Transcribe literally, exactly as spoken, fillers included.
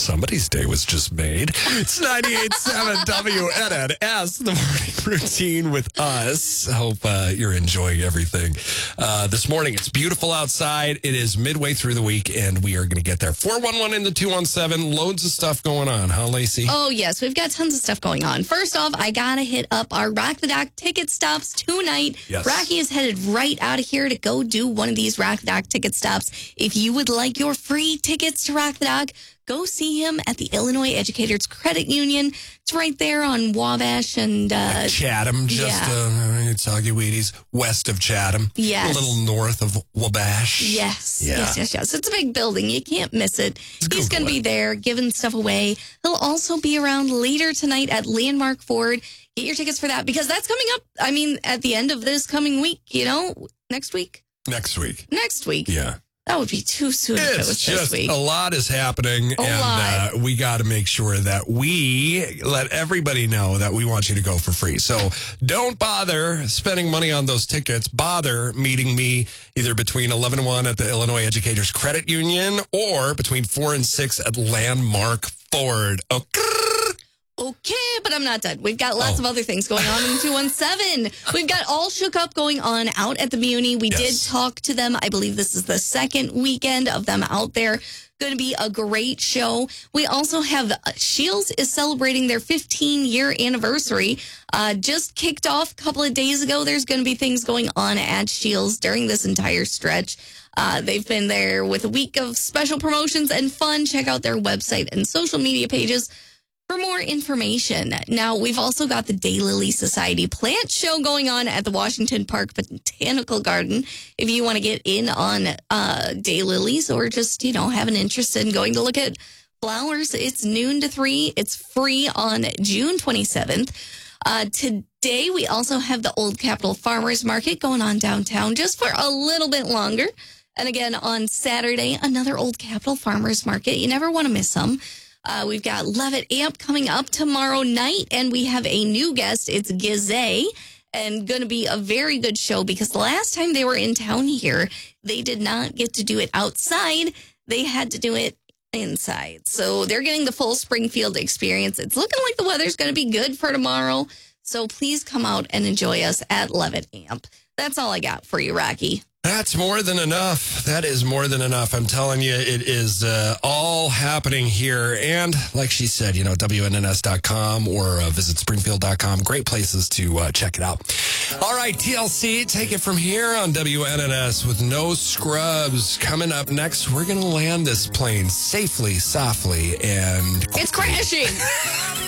somebody's day was just made. It's ninety-eight point seven W N N S, the morning routine with us. Hope uh, you're enjoying everything. Uh, this morning, it's beautiful outside. It is midway through the week, and we are going to get there. four one one in the two one seven. Loads of stuff going on, huh, Lacey? Oh, yes. We've got tons of stuff going on. First off, I got to hit up our Rock the Dock ticket stops tonight. Yes. Rocky is headed right out of here to go do one of these Rock the Dock ticket stops. If you would like your free tickets to Rock the Dock, go see him at the Illinois Educators Credit Union. It's right there on Wabash and... Uh, like Chatham, just yeah. uh, it's Oggy west of Chatham. Yes. A little north of Wabash. Yes, Yeah. yes, yes, yes. It's a big building. You can't miss it. He's going to be it. there giving stuff away. He'll also be around later tonight at Landmark Ford. Get your tickets for that because that's coming up, I mean, at the end of this coming week, you know, next week? Next week. Next week. Yeah. That would be too soon if it It's was just this week. a lot is happening, A and lot. Uh, we got to make sure that we let everybody know that we want you to go for free. So don't bother spending money on those tickets. Bother meeting me either between eleven and one at the Illinois Educators Credit Union or between four and six at Landmark Ford. Okay. Okay, but I'm not done. We've got lots Oh. of other things going on in the two one seven. We've got All Shook Up going on out at the Muni. We Yes. did talk to them. I believe this is the second weekend of them out there. Going to be a great show. We also have uh, Shields is celebrating their fifteen-year anniversary. Uh, just kicked off a couple of days ago. There's going to be things going on at Shields during this entire stretch. Uh, they've been there with a week of special promotions and fun. Check out their website and social media pages for more information. Now, we've also got the Daylily Society plant show going on at the Washington Park Botanical Garden. If you want to get in on uh, daylilies or just, you know, have an interest in going to look at flowers, it's noon to three. It's free on June twenty-seventh. Uh, today, we also have the Old Capitol Farmers Market going on downtown just for a little bit longer. And again, on Saturday, another Old Capitol Farmers Market. You never want to miss them. Uh, we've got Levitt Amp coming up tomorrow night, and we have a new guest. It's Gizay, and going to be a very good show because the last time they were in town here, they did not get to do it outside. They had to do it inside. So they're getting the full Springfield experience. It's looking like the weather's going to be good for tomorrow. So please come out and enjoy us at Levitt Amp. That's all I got for you, Rocky. That's more than enough. That is more than enough. I'm telling you, it is uh, all happening here. And like she said, you know, W N N S dot com or uh, visit Springfield dot com. Great places to uh, check it out. All right, T L C, take it from here on W N N S with No Scrubs. Coming up next, we're going to land this plane safely, softly, and... It's crashing.